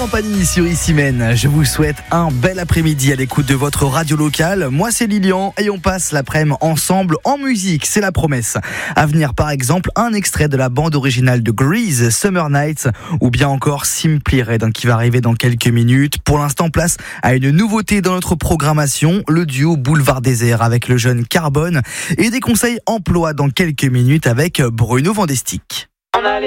compagnie sur Issy-Mène. Je vous souhaite un bel après-midi à l'écoute de votre radio locale. Moi, c'est Lilian et on passe l'après-midi ensemble en musique, c'est la promesse. À venir, par exemple, un extrait de la bande originale de Grease, Summer Nights, ou bien encore Simply Red, qui va arriver dans quelques minutes. Pour l'instant, place à une nouveauté dans notre programmation, le duo Boulevard Désert avec le jeune Carbone, et des conseils emploi dans quelques minutes avec Bruno Vandestick.